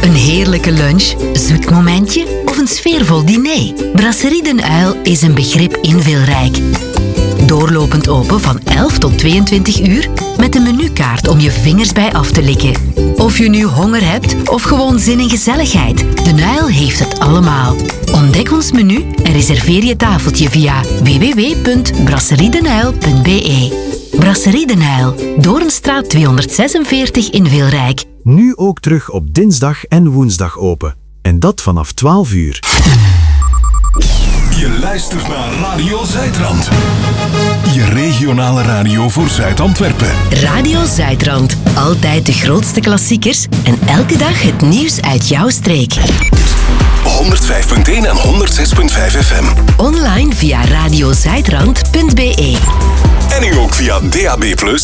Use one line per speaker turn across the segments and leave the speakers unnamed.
Een heerlijke lunch, zoet momentje of een sfeervol diner? Brasserie Den Uil is een begrip in Vilrijk. Doorlopend open van 11 tot 22 uur met een menukaart om je vingers bij af te likken. Of je nu honger hebt of gewoon zin in gezelligheid, Den Uil heeft het allemaal. Ontdek ons menu en reserveer je tafeltje via www.brasseriedenuil.be. Brasserie Den Uil, Doornstraat 246 in Vilrijk.
Nu ook terug op dinsdag en woensdag open. En dat vanaf 12 uur.
Je luistert naar Radio Zuidrand. Je regionale radio voor Zuid-Antwerpen.
Radio Zuidrand. Altijd de grootste klassiekers en elke dag het nieuws uit jouw streek.
105.1 en 106.5 FM.
Online via radiozuidrand.be.
En nu ook via DAB+.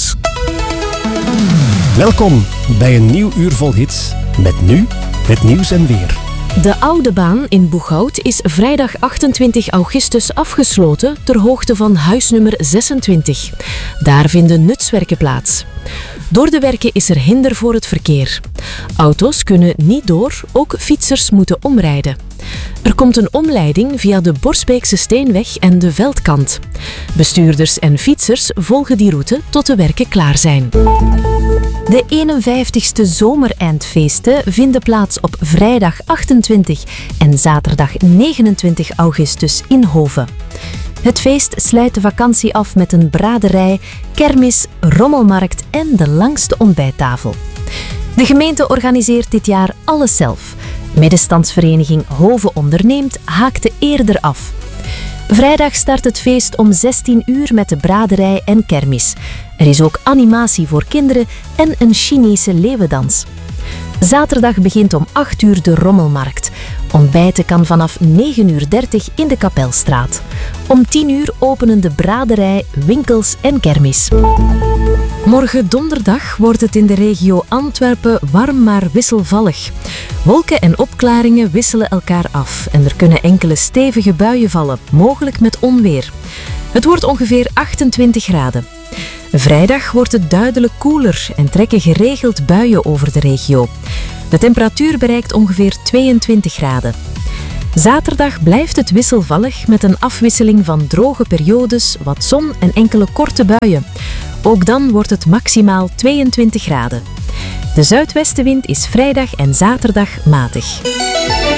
Welkom bij een nieuw uur vol hits. Met nu het nieuws en weer.
De Oude Baan in Boeghout is vrijdag 28 augustus afgesloten ter hoogte van huisnummer 26. Daar vinden nutswerken plaats. Door de werken is er hinder voor het verkeer. Auto's kunnen niet door, ook fietsers moeten omrijden. Er komt een omleiding via de Borsbeekse Steenweg en de Veldkant. Bestuurders en fietsers volgen die route tot de werken klaar zijn. De 51ste zomereindfeesten vinden plaats op vrijdag 28 en zaterdag 29 augustus in Hoven. Het feest sluit de vakantie af met een braderij, kermis, rommelmarkt en de langste ontbijttafel. De gemeente organiseert dit jaar alles zelf. Middenstandsvereniging Hoven Onderneemt haakte eerder af. Vrijdag start het feest om 16 uur met de braderij en kermis. Er is ook animatie voor kinderen en een Chinese leeuwendans. Zaterdag begint om 8 uur de rommelmarkt. Ontbijten kan vanaf 9:30 in de Kapelstraat. Om 10 uur openen de braderij, winkels en kermis. Morgen donderdag wordt het in de regio Antwerpen warm maar wisselvallig. Wolken en opklaringen wisselen elkaar af en er kunnen enkele stevige buien vallen, mogelijk met onweer. Het wordt ongeveer 28 graden. Vrijdag wordt het duidelijk koeler en trekken geregeld buien over de regio. De temperatuur bereikt ongeveer 22 graden. Zaterdag blijft het wisselvallig met een afwisseling van droge periodes, wat zon en enkele korte buien. Ook dan wordt het maximaal 22 graden. De zuidwestenwind is vrijdag en zaterdag matig.